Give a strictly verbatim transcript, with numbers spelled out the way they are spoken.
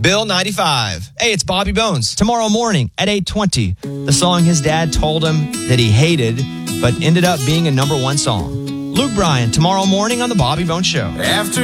Bill ninety-five. Hey, it's Bobby Bones. Tomorrow morning at eight twenty, the song his dad told him that he hated, but ended up being a number one song. Luke Bryan, tomorrow morning on The Bobby Bones Show. After